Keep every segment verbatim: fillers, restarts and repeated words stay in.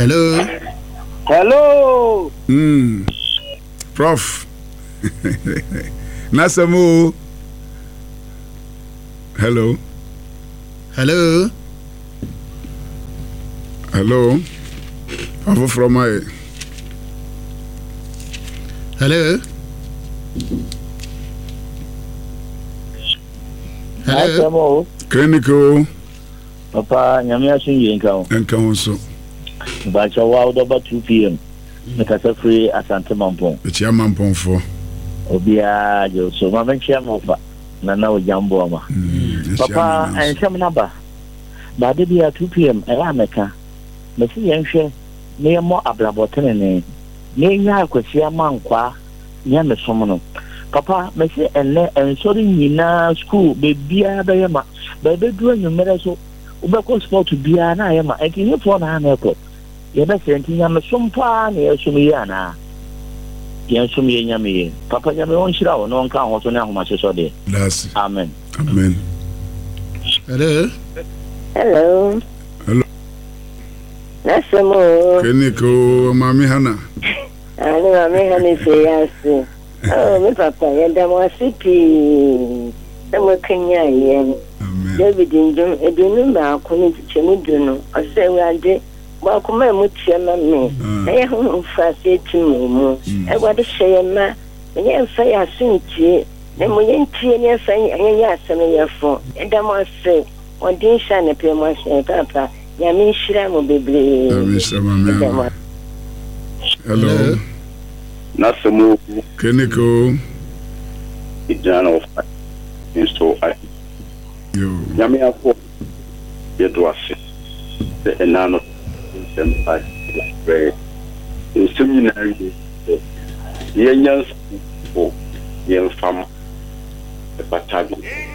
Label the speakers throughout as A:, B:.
A: Hello.
B: Hello.
C: Hmm. Prof. Nasamu. Hello.
A: Hello.
C: Hello. Avo from my.
A: Hello.
B: Hello.
C: Clinical.
B: Papa, nyame asunye nka.
C: Nka wonso.
B: Bacha wa odoba two p m. Mekasa free Asante Mampong.
C: Echia Mampong fo.
B: Obia jo so ma benchia mofa. Na na ojambo ama. Papa, ensem na ba. Ba de bia two p m e ameka. Mesi yenhwe me mo ablabotene ne. Ne nya akwasi amankwa nya mesom no. Papa, mesi enne ensori nyina school bebia be yema. Ba be du anwumere so ubeko sport bia na yema. Ekinye fo na na ekọ. Ye be senti nya mesom pa na yesum yi ana. Yesum yi nya me. Papa nya me on shira wo no nka ho so na ahoma so de.
C: That's
B: Amen.
C: Amen.
A: Hello.
D: Hello.
C: Hello.
D: Nasemo.
C: Clinical Mami Hana.
D: Ani Mami Hana say yes. Oh, me papa, yenda mo sipi. Emo Kenya yen.
C: Amen.
D: David Njum, edunu ba ko ni chemu dunu. Ose wade ba ko ma mu tia na me. E ho fa se timu mu. E wade hye na. Me fa ya suntie. Ne mo yentie ne fa anya asem yefo. Enda mo se, on din sha ne pe mo se papa. Ya me shira mo bebre.
C: Hello. Hello.
E: Nasamu.
C: Clinical.
E: Ijana of install I.
C: Yo.
E: Yami afọ yedo ase. The enano senpai. Very. In seminary. Yenyans for yen fam. The batabi.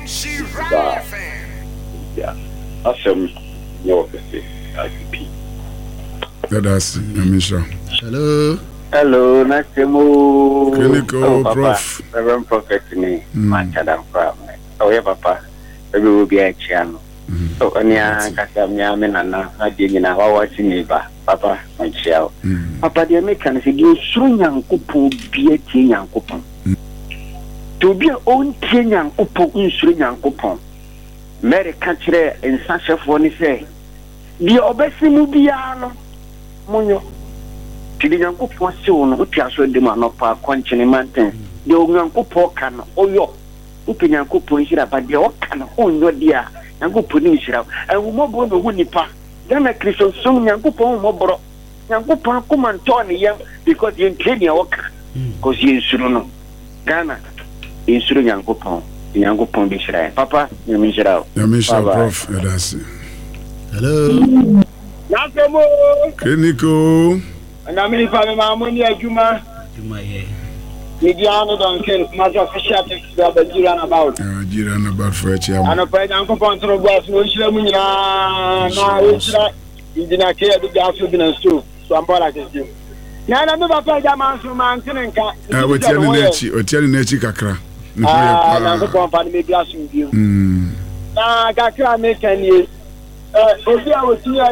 E: Yeah. Asem yo kese I P.
C: That's Amisha.
A: Hello.
F: Hello, Nasemo.
C: Clinical
F: oh, Papa,
C: Prof.
F: Reverend Prophet me,
C: Mm.
F: Machadam Pram. Oh, yeah, Papa. Maybe we'll be a channel. So, Anya, Casamia, Menana, I didn't know how watching me, Papa, my child. Papa, the Americans, he gives soon young couple be a teen young coupon. To be a own teen young couple in soon young coupon. Mary Catcher and Sasha Fonny say, the Obesimubiano, Munyo. Tidi yanko po se wono otiaso de ma no pa kwanchene manten de onyanko po ka no oyo upe yanko po nhira ba de o ka no onyo dia yanko po ni nhira ewu mobo no hu nipa da na Christian sum yanko po moboro yanko po akoma ntoni yam because yen training o ka cause yen suru no Ghana yen suru yanko po yanko po bi nhira papa yen nhira
C: Amisha Prof. That's
A: Hello.
B: Nasemo.
C: Clinical.
B: Na me fa me ma mo ni adwuma.
A: Juma ye.
B: Mediano Duncan, my official text about Jiran about.
C: Uh, Jiran about for a chair.
B: And a friend Uncle Pontro was no Shilamina. Now it's like you did not care to be after dinner too. So I'm like you. Now I never played that man from Mountain and Cat.
C: I will tell you Nechi or tell you Nechi Kakra.
B: Ah, Uncle Pompa may blast with you.
C: Hmm.
B: Ah, Kakra make any years. Uh, if I was here,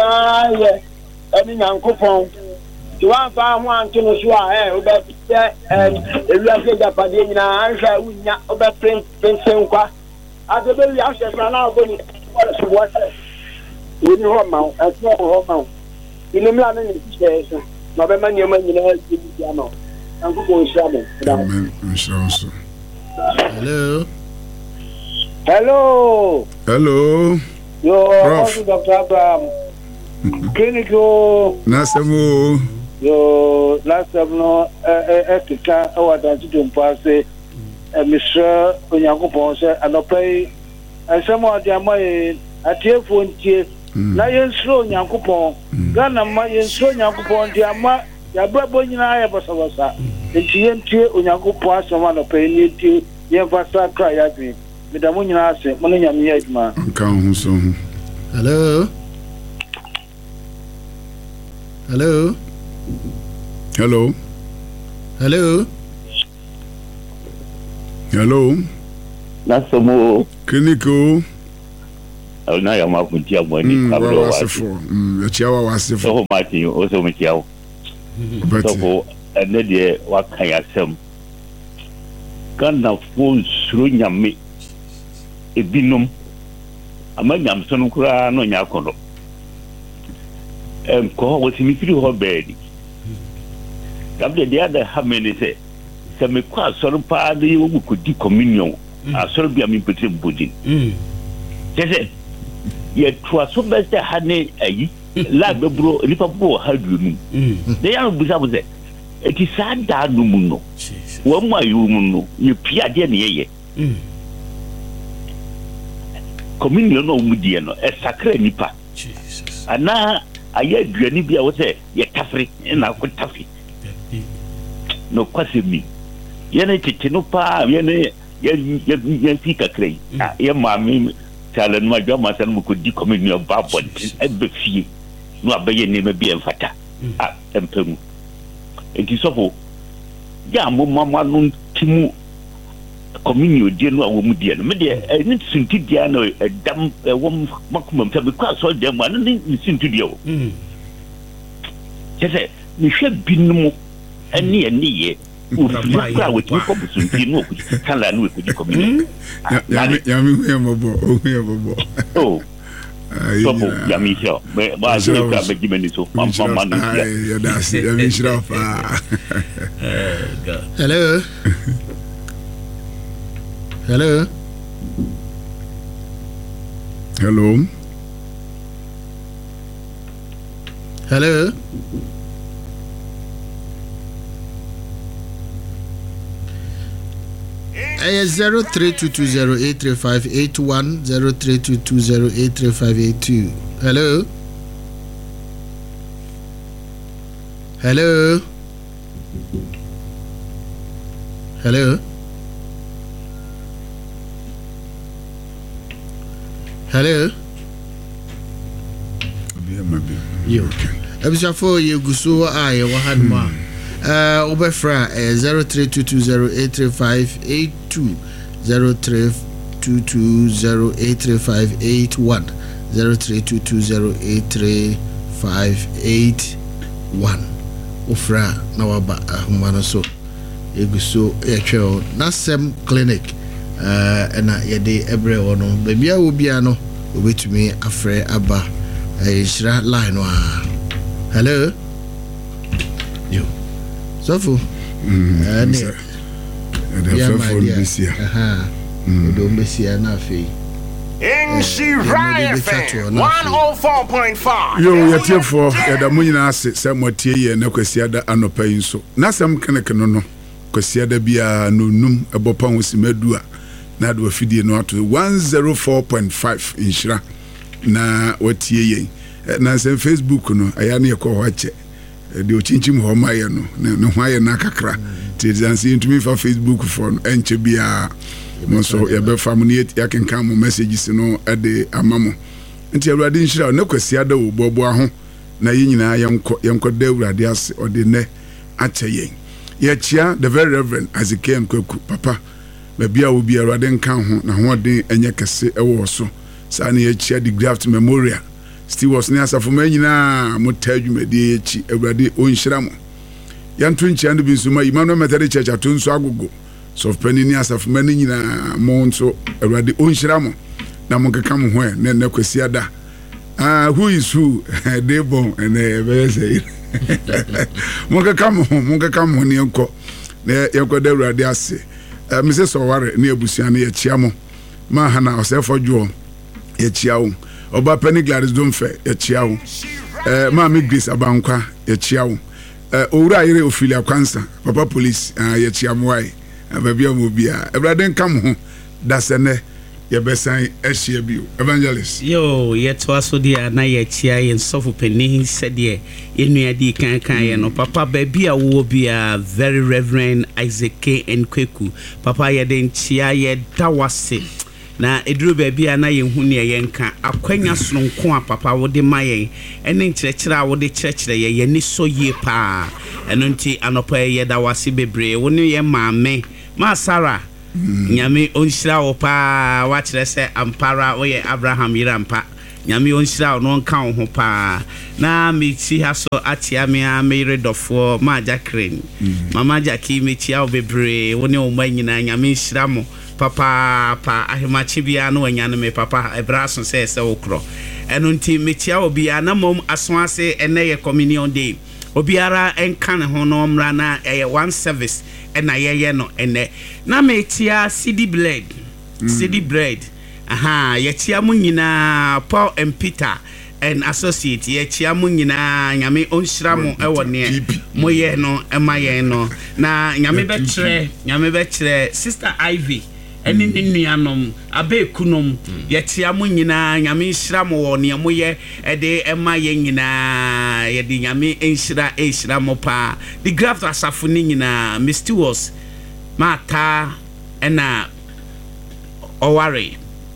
B: I mean, Uncle Pom. To one five one to no sure, eh, about and if you have said that Padina, I will not over print print Senqua. I the very ashes are now going to watch it. With your mouth, a small mouth. In the Milan situation, November, you may know, Uncle Paul Shabby.
C: Amen. Also.
A: Hello.
B: Hello.
C: Hello.
B: You're Doctor Abraham. Clinical.
C: Nasamu.
B: Yo, last time no, eh, eh, eh, I was at the pass, eh, Mister Onyanko Ponce, and I pay, and some of the money at your phone, Lion Slow Yanko Pon, Ghana, my Slow Yanko Pon, the Ama, the Babon and I was a the T N T Onyanko Pon, someone of pay you to Yavasa cry at me. With the money I said, money I'm yet, man.
C: Come soon.
A: Hello. Hello.
C: Hello.
A: Hello.
C: Hello.
E: Nasamu.
C: Clinical.
G: na ya ma kunti amoni
C: kablo wasefo mm ya chiawa wasefo
G: so mati o so mi chiawo so ko ene de wakan ya sem kana fo suro nyame ebinom amanyam so no kura no nya kono em ko wo timi firi ho bedi kabde dia da ha meni se se me kwa soro pa de wo ku di communion a soro bia mi pete bodi mm tese ye twa so be se ha ne ayi la be bro ni pa bo ha du mu mm de ya bu sa bu se e ti sa da no mu no wo ma yu mu no ye pia de ne ye mm communion no mu die no e sacre ni pa Jesus ana aye duani bia wo se ye tafri na ko tafi no kwase mi yene tete no pa yene ye ye fika krei ye mami talen ma jama san mu ko di communion ba bon e be fie no abaye ne me bi enfata a empemu enti sofo ya mo mama no timu communion die no awo mu die no me de ni sinti dia no dam wo makuma mfa be kwa so dem ma no ni sinti dia o mm jese ni hwe binumu ani ani ye ufukra wetu ko busunti no ku kala no ku di communion
C: ya ya mi hu bobo o hu bobo
G: oh so ya mi sho me ba zo ka be gimeni so mam mam no
C: ya da si ya mi shira fa
A: hello hello
C: hello
A: hello Uh, zero three two two zero eight three five eight one zero three two two zero eight three five eight two. Hello. Hello. Hello. Hello. Yo. Ebisa for you guso aye wa hanma. Uh, Obefra uh, zero three two two zero eight three five eight two zero three two two zero eight three five eight one zero three two two zero eight three five eight one. Ofra na waba ahumano so eguso etwe Nasem Clinic uh na yede ebre wono bebia obia no obetumi afre aba ehira line no. Hello. Yo. Sofo eh ne ya phone bisia aha do bisia na fe
H: in Shiraya one oh four point five
C: yo yetiefo yada munyina ase se motie ye na kwasiada anopa yinso Nasem Clinic no no kwasiada bia no num ebopa hosimadu a na do afidie no ato one oh four point five inshira na watie ye na se Facebook no aya na yekọ ho ache de ochinchim ho maye no ne ho aye na kakra ti zansi ntumi fa Facebook phone enche bia mo so ye be family yakenka mo messages no e de amamo nti awurade nshira na kwasiada wo bobo aho na ye nyina yenko yenko da awurade ase ode ne ache yen ye chia the very reverend Ezekiel Kwaku papa ba bia wo bia awurade nka ho na ho de enye kese e wo so sa na ye chia the graft memorial still was near Safuma nyina motadwumadi echi awurade onhyira mo yanto nchia ndo binsuma Emmanuel Methodist Church atonso agogo so penini Safuma nyina mo nso awurade onhyira mo na mo keka mo ho e na na kwasiada ah who is who they born and they say mo keka mo mo keka mo ne enko na yenko da awurade ase Missus Oware ne abusia na ye chia mo ma hana osefo dwo ye chia wo Oba Penny Gladys Domfe e chiawo eh Mami Grace Abankwa e chiawo eh owura yire ofilia kwansa papa police ye chiamo wai ababia mo bia ebrade nkam ho dasene ye besan ehia bio evangelist
I: yo ye to aso dia na ye chia ye sofo penny said ye enuadi kan kan ye no papa babia wo bia very reverend Isaac K. Kwaku papa ye den chia ye dawase na eduru baby ana ye hu ne ye nka akwanya sononko a papa wo de mayen ene nkyerɛkyerɛ a wo de kyerɛkyerɛ ye ye ni so ye pa eno nti anopa ye da wase bebre wo ne ye maame ma Sara nyame onhyira wo pa wa kyerɛ sɛ ampara wo yɛ Abraham yirampa nyame onhyira wo no nka wo ho pa na meti ha so atia me a me redofo ma Jacqueline mama Jackie meti a wo bebre wo ne wo ma nyina nyame nhyira mo papa pa ahemachi bia no wanya no me papa ebra so sɛ sɛ wo kro ɛno nti meti a wo bia na mom aso ase ene ye communion day obiara enka ne ho no mra na ɛyɛ one service ɛna yɛyɛ no ene na metia city bread city bread aha yɛtia mu nyina Paul and Peter and associate yɛtia mu nyina nyame onhyira mo ɛwɔ ne mo yɛ no ɛma yɛ no na nyame bɛkyerɛ nyame bɛkyerɛ sister Ivy ɛne ne nuanom abekunom yɛtia mu nyina nyame nhyira mo wɔ ne mo yɛ ɛde ɛma yɛ nyina yɛde nyame nhyira ɛhyira mo pa the graft asafo ne nyina Mister was mata ɛna ɔware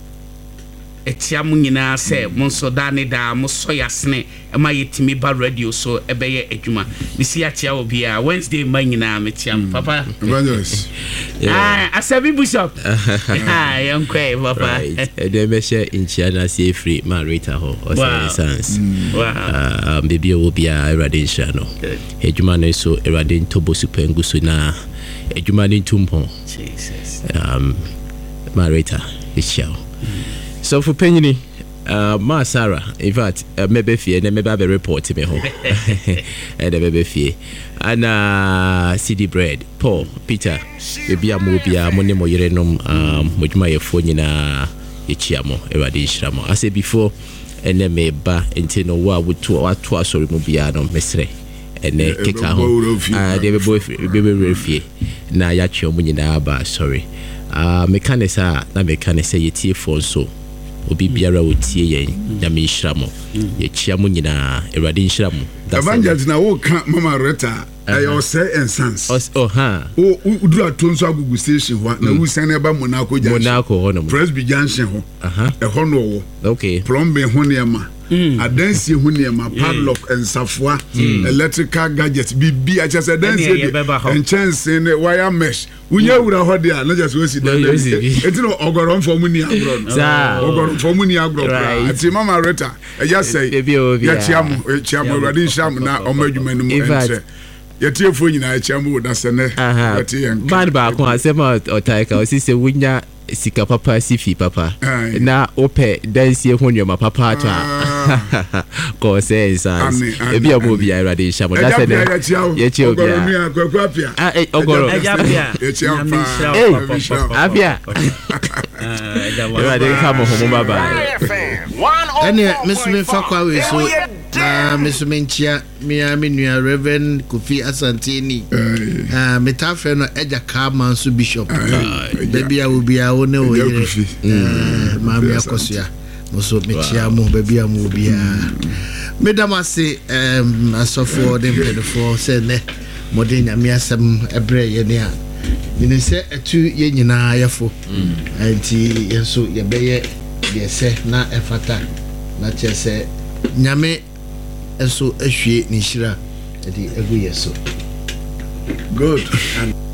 I: etia mu nyina sɛ mo nso da ne da mo so yasne ɛma yɛtimi ba radio so ɛbɛyɛ adwuma misi atia obi a Wednesday ma nyina metia papa
C: evangelist
I: ah asabi bishop ah yonkwe papa
J: ɛdɛ mɛhyɛ nkyia na sie free marita ho ɔsɛ sans ah baby obi a erade nhyia no adwuma no so erade ntobo super nguso na adwuma no ntumpo Jesus um marita ishao so for penny uh ma Sarah in fact uh, maybe fear and maybe be report me ho and maybe fear and uh city bread Paul Peter ebi amobia mo ne mo yerenom um modwuma ye fo nyina echia mo erade nhira mo I say before and me ba enti no wa woto wato asori mo bia no mesre ene keka ho ah de be boy be be fie na ya twa mo nyina ba sorry ah mekanisa na mekanisa yetie fo so obi biara otie yen na me nhira mo ye chia mo nyina erade nhira mo
C: evangelist na wo ka mama Rita ayo say enhance
J: oh ha
C: o udura tonso agugu station ho na wu san eba Monaco junction
J: Monaco ho no
C: Presby junction ho
J: aha
C: e ho no wo
J: okay
C: plumbing ho ne ma adansi ho ne ma padlock ensafua electrical gadgets bibi a chese dansi en chance ne wire mesh unya wura ho dia na just we si dan etino ogoron fo mu ni agro ogoron fo mu ni agro ati mama Rita e just say ya chiamu chiamu radi sham na omadwuma ni mu ense yetie fo nyina chiamu da sene ati en
J: man ba ko asema otaika o si se wunya sika papa sifi papa na ope dansi ho nyoma papa to a ko say sans e bia mo bia erade shamo da se ne ye chi obia ah eh ogoro
I: ajapia
J: eh abia erade ka mo ho baba
A: ene mesme fa kwa we so na mesme nchia me amenua Reverend Kofi Asanteni ah metafre no eja ka manso bishop baby a obi a one o yire eh maami akosua moso mechia mo baby a mo obi a medama se em asofo dem pedofo se ne modern nyame asem ebre ye ne a ni se etu ye nyina yefo anti yenso ye beye ye se na efata na chese nyame eso ehwie ni hira edi egu yeso
C: good. And